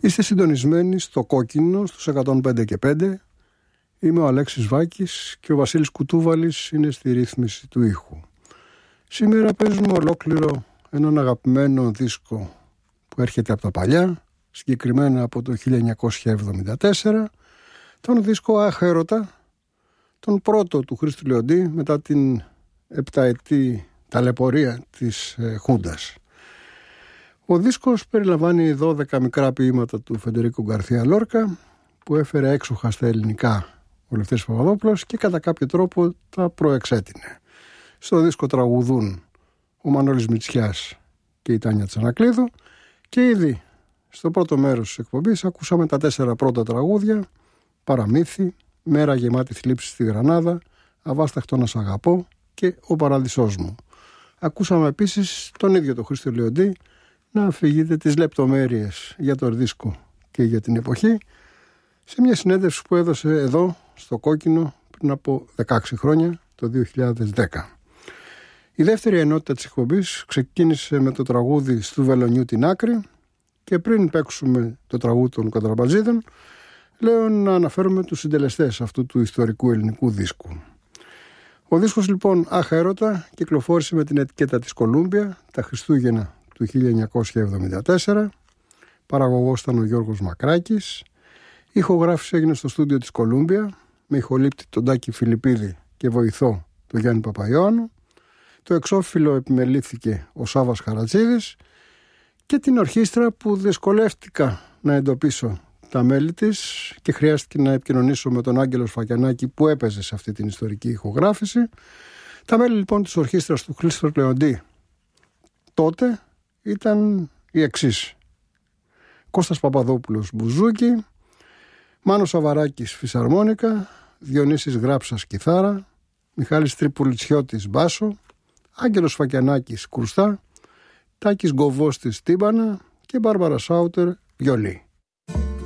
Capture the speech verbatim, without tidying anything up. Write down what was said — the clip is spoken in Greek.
Είστε συντονισμένοι στο Κόκκινο, στους εκατόν πέντε και πέντε. Είμαι ο Αλέξης Βάκης και ο Βασίλης Κουτούβαλης είναι στη ρύθμιση του ήχου. Σήμερα παίζουμε ολόκληρο έναν αγαπημένο δίσκο που έρχεται από τα παλιά, συγκεκριμένα από το χίλια εννιακόσια εβδομήντα τέσσερα, τον δίσκο «Αχ έρωτα», τον πρώτο του Χρήστου Λεοντή μετά την επταετή ταλαιπωρία της ε, Χούντας. Ο δίσκος περιλαμβάνει δώδεκα μικρά ποίηματα του Φεντερίκο Γκαρθία Λόρκα που έφερε έξοχα στα ελληνικά ο Λευτέρης Παπαδόπουλος και κατά κάποιο τρόπο τα προεξέτεινε. Στο δίσκο τραγουδούν ο Μανώλης Μητσιάς και η Τάνια Τσανακλείδου και ήδη στο πρώτο μέρος της εκπομπής ακούσαμε τα τέσσερα πρώτα τραγούδια: «Παραμύθι», «Μέρα γεμάτη θλίψη στη Γρανάδα», «Αβάσταχτο να σ' αγαπώ» και «Ο Παραδεισός μου». Ακούσαμε επίσης τον ίδιο τον Χρήστο Λεοντή να αφηγείται τις λεπτομέρειες για το δίσκο και για την εποχή σε μια συνέντευξη που έδωσε εδώ στο Κόκκινο πριν από δεκαέξι χρόνια, το δύο χιλιάδες δέκα. Η δεύτερη ενότητα της εκπομπής ξεκίνησε με το τραγούδι «Στου Βελονιού την άκρη» και πριν παίξουμε το τραγούδι των Κοντραμπατζίδων λέω να αναφέρουμε τους συντελεστές αυτού του ιστορικού ελληνικού δίσκου. Ο δίσκος λοιπόν «Αχ έρωτα» κυκλοφόρησε με την ετικέτα της Κολούμπια τα Χριστούγεννα του χίλια εννιακόσια εβδομήντα τέσσερα. Παραγωγός ήταν ο Γιώργος Μακράκης. Ηχογράφηση έγινε στο στούντιο της Κολούμπια με ηχολήπτη τον Τάκη Φιλιππίδη και βοηθό τον Γιάννη Παπαϊωάννου. Το εξώφυλλο επιμελήθηκε ο Σάββας Χαρατζίδης και την ορχήστρα που δυσκολεύτηκα να εντοπίσω τα μέλη της και χρειάστηκε να επικοινωνήσω με τον Άγγελο Σφακιανάκη που έπαιζε σε αυτή την ιστορική ηχογράφηση. Τα μέλη λοιπόν της ορχήστρας του Χρήστο Λεοντή τότε ήταν οι εξής: Κώστας Παπαδόπουλος μπουζούκι, Μάνος Σαβαράκης φυσαρμόνικα, Διονύσης Γράψας κιθάρα, Μιχάλης Τρυπουλιτσιώτης μπάσο, Άγγελος Φακιανάκης κρουστά, Τάκης Γκοβώστης τύμπανα και Μπάρμπαρα Σάουτερ βιολί.